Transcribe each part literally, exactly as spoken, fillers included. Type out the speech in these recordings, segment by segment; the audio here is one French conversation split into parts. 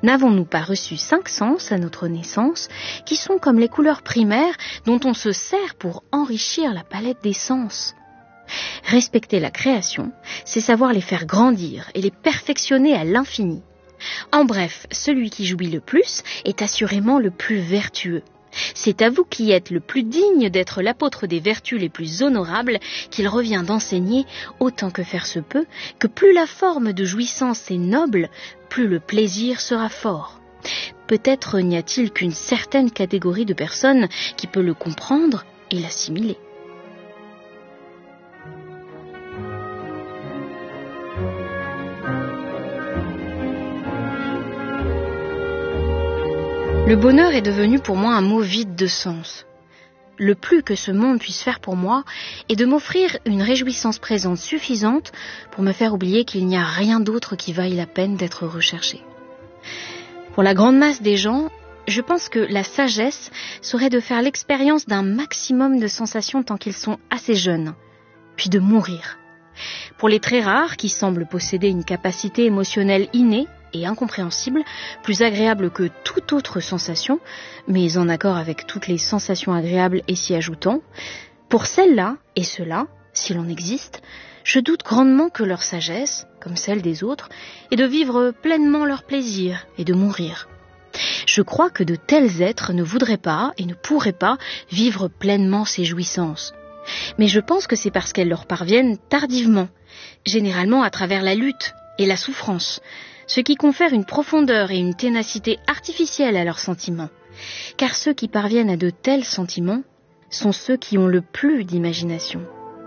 N'avons-nous pas reçu cinq sens à notre naissance, qui sont comme les couleurs primaires dont on se sert pour enrichir la palette des sens ? Respecter la création, c'est savoir les faire grandir et les perfectionner à l'infini. En bref, celui qui jouit le plus est assurément le plus vertueux. C'est à vous qui êtes le plus digne d'être l'apôtre des vertus les plus honorables qu'il revient d'enseigner, autant que faire se peut, que plus la forme de jouissance est noble, plus le plaisir sera fort. Peut-être n'y a-t-il qu'une certaine catégorie de personnes qui peut le comprendre et l'assimiler. Le bonheur est devenu pour moi un mot vide de sens. Le plus que ce monde puisse faire pour moi est de m'offrir une réjouissance présente suffisante pour me faire oublier qu'il n'y a rien d'autre qui vaille la peine d'être recherché. Pour la grande masse des gens, je pense que la sagesse serait de faire l'expérience d'un maximum de sensations tant qu'ils sont assez jeunes, puis de mourir. Pour les très rares qui semblent posséder une capacité émotionnelle innée et incompréhensible, plus agréable que toute autre sensation, mais en accord avec toutes les sensations agréables et s'y ajoutant, pour celles-là et ceux-là, s'il en existe, je doute grandement que leur sagesse, comme celle des autres, est de vivre pleinement leur plaisir et de mourir. Je crois que de tels êtres ne voudraient pas et ne pourraient pas vivre pleinement ces jouissances. Mais je pense que c'est parce qu'elles leur parviennent tardivement, généralement à travers la lutte et la souffrance, ce qui confère une profondeur et une ténacité artificielle à leurs sentiments. Car ceux qui parviennent à de tels sentiments sont ceux qui ont le plus d'imagination.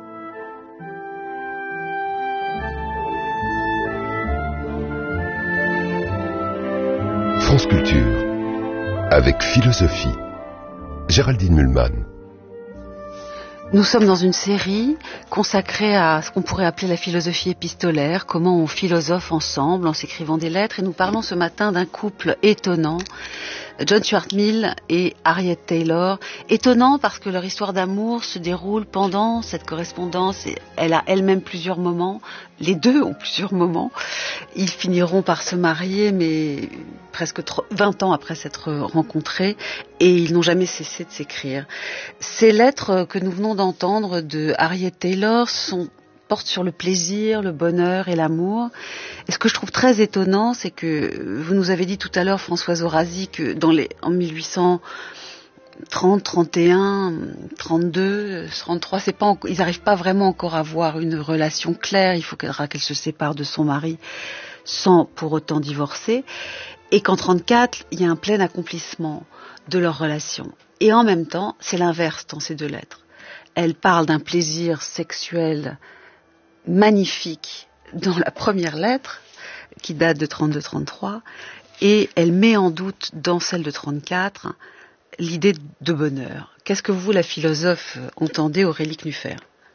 France Culture, avec philosophie. Géraldine Mühlmann. Nous sommes dans une série consacrée à ce qu'on pourrait appeler la philosophie épistolaire, comment on philosophe ensemble en s'écrivant des lettres. Et nous parlons ce matin d'un couple étonnant, John Stuart Mill et Harriet Taylor. Étonnant parce que leur histoire d'amour se déroule pendant cette correspondance. Et elle a elle-même plusieurs moments. Les deux ont plusieurs moments. Ils finiront par se marier, mais presque vingt ans après s'être rencontrés. Et ils n'ont jamais cessé de s'écrire. Ces lettres que nous venons d'entendre de Harriet Taylor sont, portent sur le plaisir, le bonheur et l'amour. Et ce que je trouve très étonnant, c'est que vous nous avez dit tout à l'heure, Françoise Orazi, que dans les, en mille huit cent trente, trente et un, trente-deux, trente-trois, c'est pas, ils n'arrivent pas vraiment encore à avoir une relation claire. Il faut qu'elle, qu'elle se sépare de son mari sans pour autant divorcer. Et qu'en trente-quatre, il y a un plein accomplissement de leur relation. Et en même temps, c'est l'inverse dans ces deux lettres. Elle parle d'un plaisir sexuel magnifique dans la première lettre, qui date de trente-deux trente-trois, et elle met en doute dans celle de trente-quatre l'idée de bonheur. Qu'est-ce que vous, la philosophe, entendez, Aurélie Knuffer ?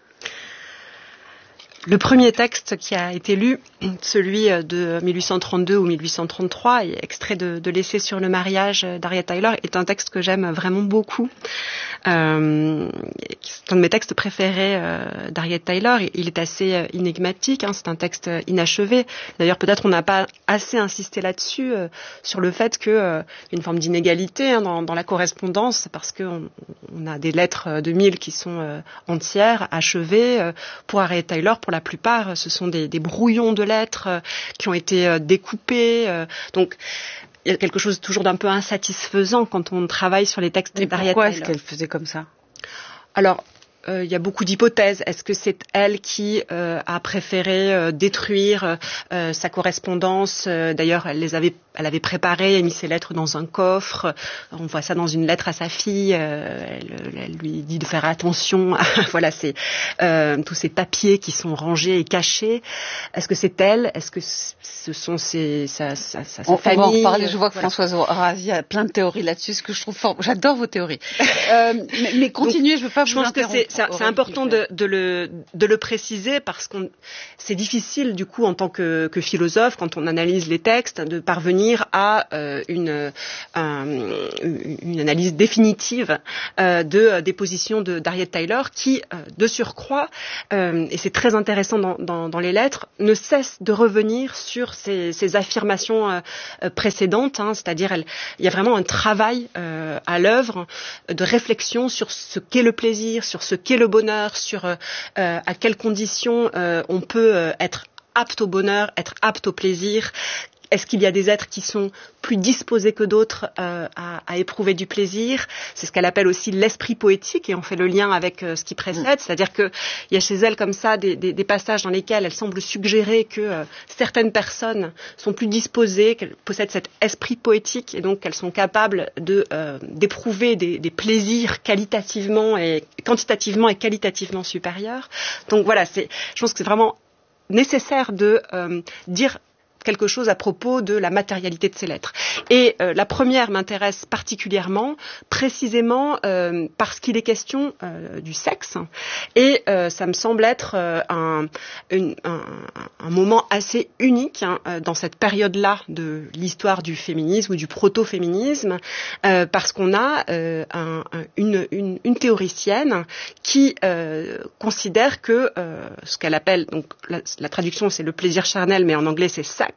Le premier texte qui a été lu, celui de mille huit cent trente-deux ou mille huit cent trente-trois, extrait de, de l'essai sur le mariage d'Harriet Taylor, est un texte que j'aime vraiment beaucoup. Euh, c'est un de mes textes préférés euh, d'Harriet Taylor. Il est assez euh, énigmatique, hein, c'est un texte inachevé. D'ailleurs, peut-être on n'a pas assez insisté là-dessus, euh, sur le fait qu'il euh, y a une forme d'inégalité hein, dans, dans la correspondance, parce qu'on on a des lettres de Mill qui sont euh, entières, achevées. Euh, pour Harriet Taylor, pour la plupart, ce sont des, des brouillons de lettres euh, qui ont été euh, découpés. Euh, donc, il y a quelque chose toujours d'un peu insatisfaisant quand on travaille sur les textes d'Harriet Taylor. Pourquoi est-ce qu'elle faisait comme ça ? Alors, euh, il y a beaucoup d'hypothèses. Est-ce que c'est elle qui euh, a préféré euh, détruire euh, sa correspondance ? euh, D'ailleurs, elle les avait, elle avait préparé, elle mis ses lettres dans un coffre. On voit ça dans une lettre à sa fille. Euh, elle, elle lui dit de faire attention à voilà, c'est euh, tous ces papiers qui sont rangés et cachés. Est-ce que c'est elle ? Est-ce que ce sont ses, sa, sa, sa, sa on, famille ? On va en reparler. Je vois que voilà. Françoise Orazi a plein de théories là-dessus, ce que je trouve fort. J'adore vos théories. Euh, mais, mais continuez, Donc, je veux pas je vous pense interrompre. que c'est, c'est, c'est important de, de, le, de le préciser parce que c'est difficile du coup en tant que, que philosophe, quand on analyse les textes, de parvenir à euh, une, un, une analyse définitive euh, de, des positions de, d'Harriet Tyler qui, euh, de surcroît, euh, et c'est très intéressant dans, dans, dans les lettres, ne cesse de revenir sur ces, ces affirmations euh, précédentes, hein, c'est-à-dire elle, il y a vraiment un travail euh, à l'œuvre de réflexion sur ce qu'est le plaisir, sur ce qu'est le bonheur, sur euh, à quelles conditions euh, on peut euh, être apte au bonheur, être apte au plaisir. Est-ce qu'il y a des êtres qui sont plus disposés que d'autres euh, à, à éprouver du plaisir? C'est ce qu'elle appelle aussi l'esprit poétique, et on fait le lien avec euh, ce qui précède, c'est-à-dire qu'il y a chez elle comme ça des, des, des passages dans lesquels elle semble suggérer que euh, certaines personnes sont plus disposées, qu'elles possèdent cet esprit poétique, et donc qu'elles sont capables de, euh, d'éprouver des, des plaisirs qualitativement et quantitativement et qualitativement supérieurs. Donc voilà, c'est, je pense que c'est vraiment nécessaire de euh, dire quelque chose à propos de la matérialité de ces lettres. Et euh, la première m'intéresse particulièrement, précisément euh, parce qu'il est question euh, du sexe, et euh, ça me semble être euh, un, une, un, un moment assez unique hein, dans cette période-là de l'histoire du féminisme ou du proto-féminisme, euh, parce qu'on a euh, un, un, une, une, une théoricienne qui euh, considère que euh, ce qu'elle appelle, donc la, la traduction c'est le plaisir charnel, mais en anglais c'est sexe.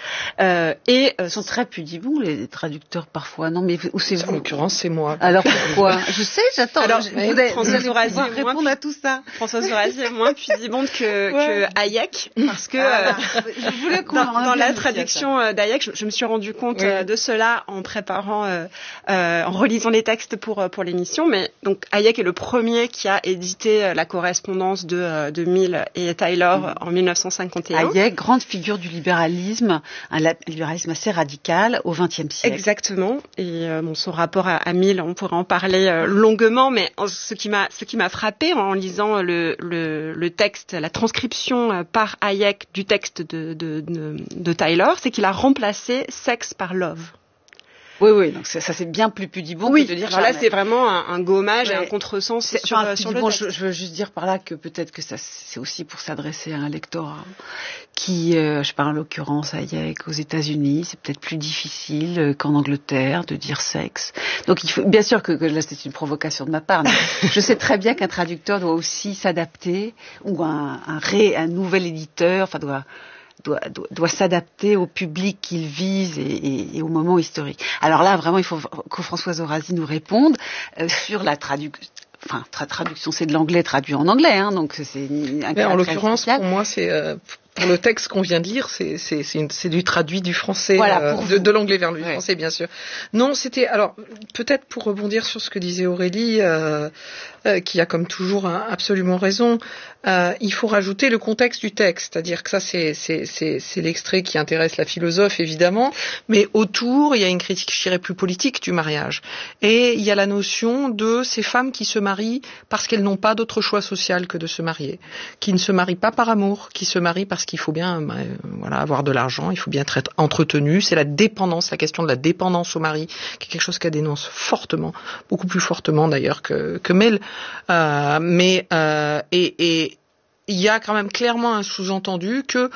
Euh, et euh, ils sont très pudibons les traducteurs parfois, non mais où c'est vous? En l'occurrence, c'est moi. Alors pourquoi? Je sais, j'attends. Alors, je, vous vous Françoise Orasi allez répondre moins, à tout ça. Françoise Orasi est moins pudibonde que, ouais. que Hayek, parce que ah, euh, je voulais qu'on dans, dans la aussi traduction d'Hayek, je, je me suis rendu compte oui. euh, de cela en préparant, euh, euh, en relisant les textes pour pour l'émission. Mais donc Hayek est le premier qui a édité la correspondance de de Mill et Tyler mmh. en mille neuf cent cinquante et un. Hayek, grande figure du libéralisme, un libéralisme assez radical au vingtième siècle. Exactement. Et euh, bon, son rapport à, à Mill, on pourrait en parler euh, longuement, mais ce qui m'a, ce qui m'a frappé en lisant le, le, le texte, la transcription euh, par Hayek du texte de, de, de, de Tyler, c'est qu'il a remplacé sexe par love. Oui, oui, donc ça, ça c'est bien plus pudibond oui, que de dire. Alors là, c'est vraiment un, un gommage ouais. et un contresens c'est, sur, enfin, sur le bon, texte. Je, je veux juste dire par là que peut-être que ça, c'est aussi pour s'adresser à un lectorat qui, euh, je parle en l'occurrence Hayek aux États-Unis, c'est peut-être plus difficile euh, qu'en Angleterre de dire sexe. Donc il faut, bien sûr que, que là c'est une provocation de ma part, mais je sais très bien qu'un traducteur doit aussi s'adapter, ou un, un, ré, un nouvel éditeur, enfin doit. Doit, doit, doit s'adapter au public qu'il vise et, et, et au moment historique. Alors là, vraiment, il faut que Françoise Orasi nous réponde euh, sur la traduction. Enfin, tra- traduction, c'est de l'anglais traduit en anglais, hein, donc c'est un cas en l'occurrence, spécial. Pour moi, c'est euh, pour le texte qu'on vient de lire, c'est c'est c'est, une, c'est du traduit du français, voilà, euh, de, de l'anglais vers le ouais. français, bien sûr. Non, c'était alors peut-être pour rebondir sur ce que disait Aurélie, euh, euh, qui a comme toujours hein, absolument raison. Euh, il faut rajouter le contexte du texte, c'est-à-dire que ça, c'est, c'est, c'est, c'est l'extrait qui intéresse la philosophe, évidemment, mais autour, il y a une critique, je dirais, plus politique du mariage. Et il y a la notion de ces femmes qui se marient parce qu'elles n'ont pas d'autre choix social que de se marier, qui ne se marient pas par amour, qui se marient parce qu'il faut bien euh, voilà, avoir de l'argent, il faut bien être entretenu. C'est la dépendance, la question de la dépendance au mari, qui est quelque chose qu'elle dénonce fortement, beaucoup plus fortement d'ailleurs que, que Mel. Euh, mais, euh, et, et il y a quand même clairement un sous-entendu que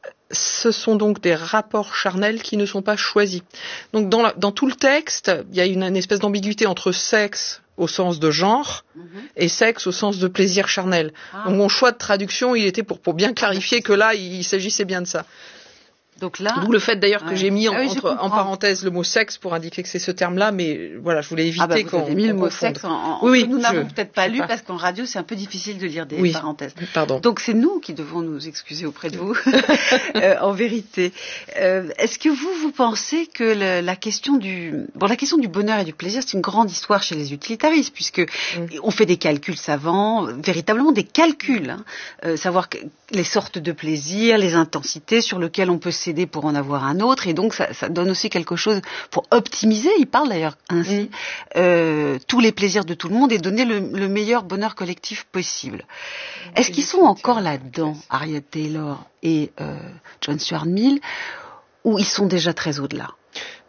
ce sont donc des rapports charnels qui ne sont pas choisis. Donc dans, la, dans tout le texte, il y a une, une espèce d'ambiguïté entre sexe au sens de genre mmh. et sexe au sens de plaisir charnel. Ah. Donc mon choix de traduction, il était pour, pour bien clarifier que là, il, il s'agissait bien de ça. Donc là, d'où le fait d'ailleurs ouais. que j'ai mis en, ah oui, entre, en parenthèse le mot sexe pour indiquer que c'est ce terme-là, mais voilà, je voulais éviter ah bah, qu'on. Vous avez mis le mot confonde. sexe en, en oui, que nous n'avons je, peut-être pas lu pas. parce qu'en radio c'est un peu difficile de lire des oui, parenthèses. Pardon. Donc c'est nous qui devons nous excuser auprès de vous, euh, en vérité. Euh, est-ce que vous vous pensez que le, la question du bon la question du bonheur et du plaisir c'est une grande histoire chez les utilitaristes puisque mm. on fait des calculs savants, véritablement des calculs, hein, euh, savoir que, les sortes de plaisir, les intensités sur lesquelles on peut céder pour en avoir un autre, et donc ça, ça donne aussi quelque chose pour optimiser, il parle d'ailleurs ainsi, mmh. euh, tous les plaisirs de tout le monde et donner le, le meilleur bonheur collectif possible. Mmh. Est-ce qu'ils sont encore là-dedans, Harriet Taylor et euh, John Stuart Mill, ou ils sont déjà très au-delà ?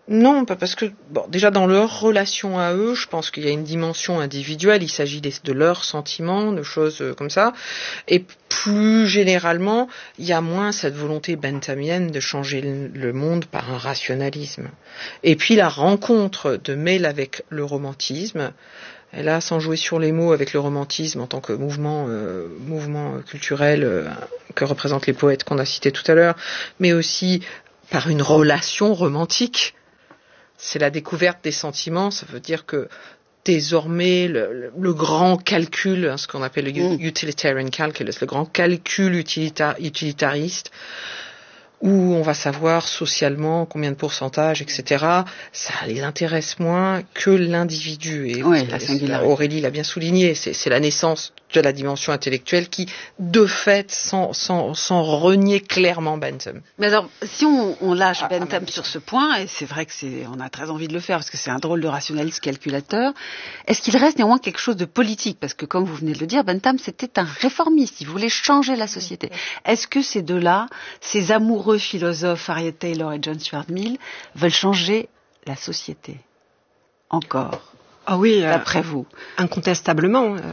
Non, pas parce que bon, déjà dans leur relation à eux, je pense qu'il y a une dimension individuelle. Il s'agit des, de leurs sentiments, de choses comme ça. Et plus généralement, il y a moins cette volonté benthamienne de changer le, le monde par un rationalisme. Et puis la rencontre de Mail avec le romantisme. Et là, sans jouer sur les mots, avec le romantisme en tant que mouvement, euh, mouvement culturel euh, que représentent les poètes qu'on a cités tout à l'heure, mais aussi par une relation romantique. C'est la découverte des sentiments. Ça veut dire que désormais, le, le, le grand calcul, hein, ce qu'on appelle le mm. utilitarian calculus, le grand calcul utilita- utilitariste, où on va savoir socialement combien de pourcentage, et cetera, ça les intéresse moins que l'individu. Et oui, la singularité. Aurélie l'a bien souligné, c'est, c'est la naissance de la dimension intellectuelle qui, de fait, sans, sans, sans renier clairement Bentham. Mais alors, si on, on lâche ah, Bentham ah, sur ce point, et c'est vrai que c'est, on a très envie de le faire parce que c'est un drôle de rationaliste calculateur, est-ce qu'il reste néanmoins quelque chose de politique? Parce que, comme vous venez de le dire, Bentham, c'était un réformiste, il voulait changer la société. Est-ce que ces deux-là, ces amoureux philosophes, Harriet Taylor et John Stuart Mill, veulent changer la société? Encore? Ah oui, d'après euh, vous? Incontestablement. Euh,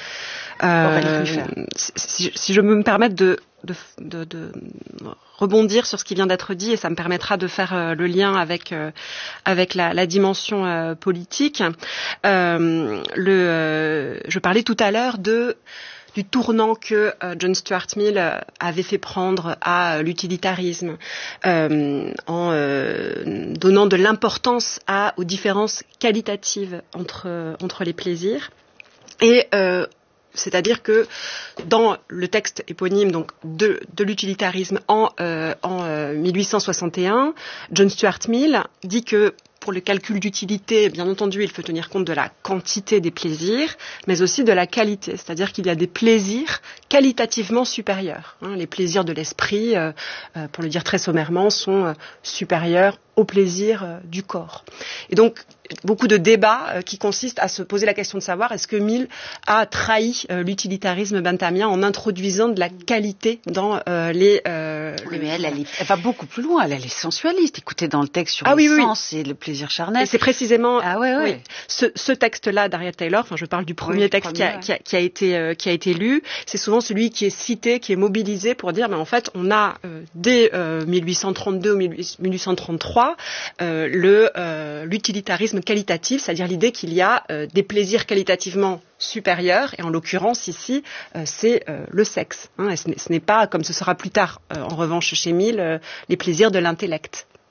euh, si, si je me permets de, de, de, de rebondir sur ce qui vient d'être dit, et ça me permettra de faire euh, le lien avec, euh, avec la, la dimension euh, politique. Euh, le, euh, je parlais tout à l'heure de du tournant que euh, John Stuart Mill euh, avait fait prendre à euh, l'utilitarisme, euh, en euh, donnant de l'importance à, aux différences qualitatives entre, euh, entre les plaisirs. Et euh, c'est-à-dire que dans le texte éponyme donc de, de l'utilitarisme en, euh, en euh, mille huit cent soixante et un, John Stuart Mill dit que pour le calcul d'utilité, bien entendu, il faut tenir compte de la quantité des plaisirs, mais aussi de la qualité. C'est-à-dire qu'il y a des plaisirs qualitativement supérieurs. Hein, les plaisirs de l'esprit, euh, euh, pour le dire très sommairement, sont euh, supérieurs aux plaisirs euh, du corps. Et donc, beaucoup de débats euh, qui consistent à se poser la question de savoir est-ce que Mill a trahi euh, l'utilitarisme benthamien en introduisant de la qualité dans euh, les... Euh, oui, mais elle, elle, est, elle va beaucoup plus loin. Elle, elle est sensualiste. Écoutez, dans le texte sur ah, les oui, sens oui. et le plaisir charnel. Et c'est précisément ah, ouais, ouais. Oui, ce, ce texte-là d'Harriet Taylor, enfin je parle du premier oui, texte premier, qui, a, ouais. qui, a, qui, a été, euh, qui a été lu, c'est souvent celui qui est cité, qui est mobilisé pour dire mais en fait on a euh, dès euh, mille huit cent trente-deux ou mille huit cent trente-trois euh, le, euh, l'utilitarisme qualitatif, c'est-à-dire l'idée qu'il y a euh, des plaisirs qualitativement supérieurs, et en l'occurrence ici euh, c'est euh, le sexe. Hein, et ce, n'est, ce n'est pas, comme ce sera plus tard euh, en revanche chez Mill, euh, les plaisirs de l'intellect.